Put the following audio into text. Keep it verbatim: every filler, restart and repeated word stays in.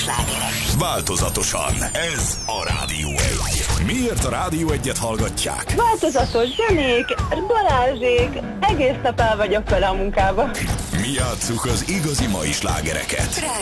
slágerek. Változatosan. Ez a Rádió egy. Miért a Rádió egyet hallgatják? Változatos zenék, Balázsék, egész nap el vagyok vele a munkába. Mi játsszuk az igazi mai slágereket. Rádió